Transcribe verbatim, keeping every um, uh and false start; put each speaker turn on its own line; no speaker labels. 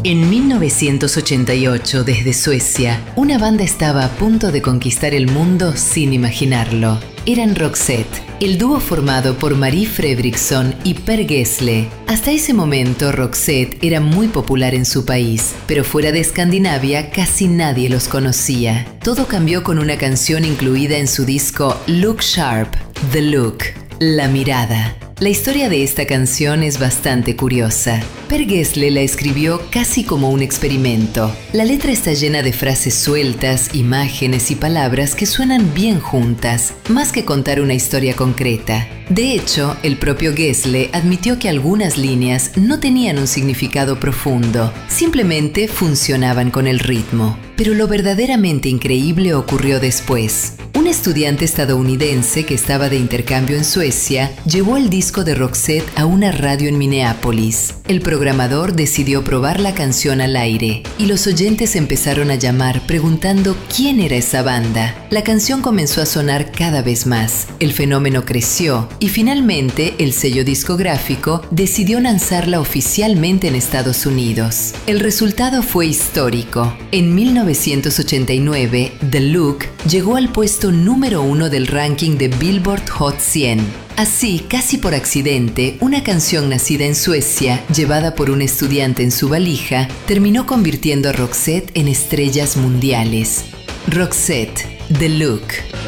En mil novecientos ochenta y ocho, desde Suecia, una banda estaba a punto de conquistar el mundo sin imaginarlo. Eran Roxette, el dúo formado por Marie Fredriksson y Per Gessle. Hasta ese momento, Roxette era muy popular en su país, pero fuera de Escandinavia casi nadie los conocía. Todo cambió con una canción incluida en su disco Look Sharp, The Look, La Mirada. La historia de esta canción es bastante curiosa. Per Gessle la escribió casi como un experimento. La letra está llena de frases sueltas, imágenes y palabras que suenan bien juntas, más que contar una historia concreta. De hecho, el propio Gessle admitió que algunas líneas no tenían un significado profundo, simplemente funcionaban con el ritmo. Pero lo verdaderamente increíble ocurrió después. Un estudiante estadounidense que estaba de intercambio en Suecia llevó el disco de Roxette a una radio en Minneapolis. El programador decidió probar la canción al aire y los oyentes empezaron a llamar preguntando quién era esa banda. La canción comenzó a sonar cada vez más. El fenómeno creció y finalmente el sello discográfico decidió lanzarla oficialmente en Estados Unidos. El resultado fue histórico. En mil novecientos ochenta y nueve, The Look llegó al puesto número uno del ranking de Billboard Hot cien. Así, casi por accidente, una canción nacida en Suecia, llevada por un estudiante en su valija, terminó convirtiendo a Roxette en estrellas mundiales. Roxette, The Look.